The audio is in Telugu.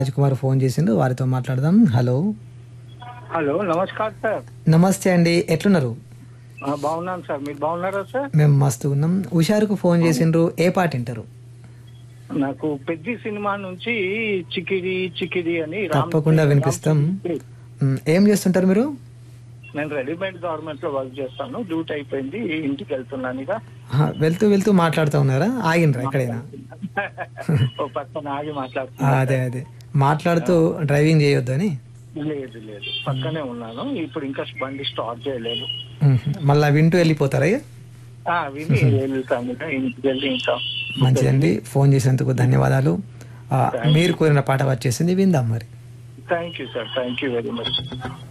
రాజ్కుమార్ ఫోన్ చేసిండు, వారితో మాట్లాడదాం. హలో. హలో, నమస్కారం సార్. నమస్తే అండి, ఎట్లున్నారు? బాగున్నాను సార్, మీరు బాగున్నారా సార్? మేము మస్తు ఉన్నాం. హుషారుకు ఫోన్ చేసిండ్రు, ఏ పాట వింటారు? నాకు పెద్ద సినిమా నుంచి చికిరి చికిరి అని తప్పకుండా వినిపిస్తాం. ఏం చేస్తుంటారు మీరు? నేను రెడీమేడ్ గార్మెంట్ లో వర్క్ చేస్తాను. డ్యూటీ అయిపోయింది, ఇంటికి వెళ్తున్నాను ఇక. వెళ్తూ వెళ్తూ మాట్లాడుతూ ఉన్నారా? ఆగినరా ఎక్కడైనా? ఓ పక్కన ఆగి మాట్లాడుతున్నా. అదే అదే, మాట్లాడుతూ డ్రైవింగ్ చేయొద్దు అని. లేదు లేదు, పక్కనే ఉన్నాను. ఇప్పుడు ఇంకా బండి స్టార్ట్ చేయలేదు. మళ్ళా వింటూ వెళ్ళిపోతారా? విని వెళ్తాను ఇక, ఇంటికి వెళ్ళి ఇంకా. మంచిదండి, ఫోన్ చేసినందుకు ధన్యవాదాలు. మీరు కోరిన పాట వచ్చేసింది, విందాం మరి. Thank you sir, thank you very much.